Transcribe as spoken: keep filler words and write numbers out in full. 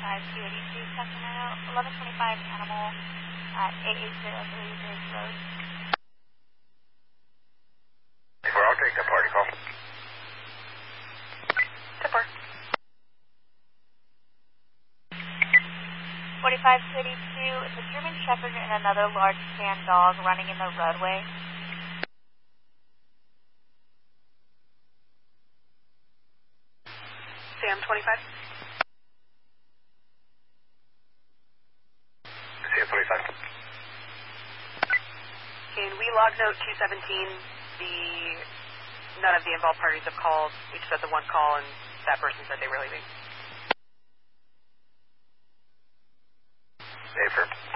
twenty-five two eighty-two, Sacramento, eleven twenty-five Animal at eight eight zero three Bridge Road. Tipper, I'll take that party call. Tipper. forty-five two eighty-two, the German Shepherd and another large tan dog running in the roadway. Sam twenty-five. Sam twenty-five. Can we log note two seventeen? The none of the involved parties have called. We just had the one call, and that person said they were leaving. Affirm.